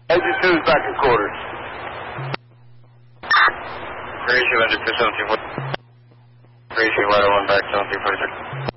Agent 2 is back in quarters. Ratio under 274. Ratio 101 back 7346.